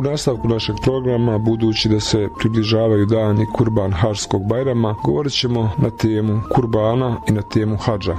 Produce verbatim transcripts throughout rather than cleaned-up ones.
U nastavku našeg programa, budući da se približavaju dani Kurban Hadžskog Bajrama, govorit ćemo na temu kurbana i na temu hadža.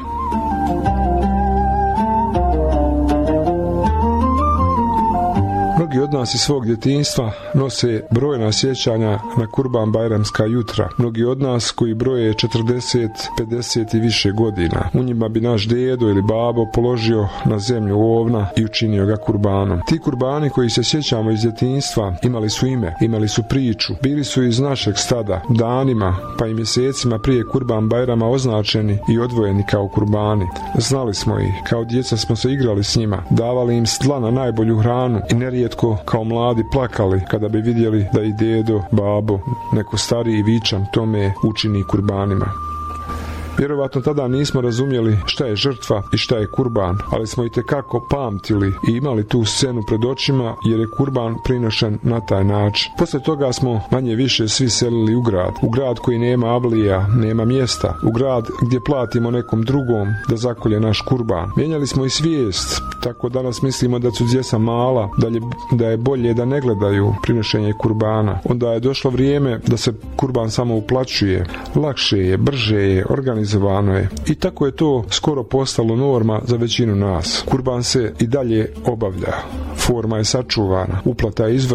Mnogi od nas iz svog djetinjstva nose brojna sjećanja na Kurban Bajramska jutra. Mnogi od nas koji broje četrdeset, pedeset i više godina. U njima bi naš dedo ili babo položio na zemlju ovna i učinio ga kurbanom. Ti kurbani koji se sjećamo iz djetinjstva imali su ime, imali su priču, bili su iz našeg stada, danima pa i mjesecima prije Kurban Bajrama označeni i odvojeni kao kurbani. Znali smo ih, kao djeca smo se igrali s njima, davali im s dlana najbolju hranu i nerijetko kao mladi plakali kada bi vidjeli da i dedo, babo, neko stariji vičan tome učini kurbanima. Vjerovatno tada nismo razumjeli šta je žrtva i šta je kurban, ali smo itekako pamtili i imali tu scenu pred očima jer je kurban prinošen na taj način. Poslije toga smo manje više svi selili u grad. U grad koji nema avlija, nema mjesta. U grad gdje platimo nekom drugom da zakolje naš kurban. Mijenjali smo i svijest, tako danas mislimo da su djeca mala, da je, da je bolje da ne gledaju prinošenje kurbana. Onda je došlo vrijeme da se kurban samo uplaćuje. Lakše je, brže je, organizirano je. I tako je to skoro postalo norma za većinu nas. Kurban se i dalje obavlja. Forma je sačuvana, uplata je izvršena.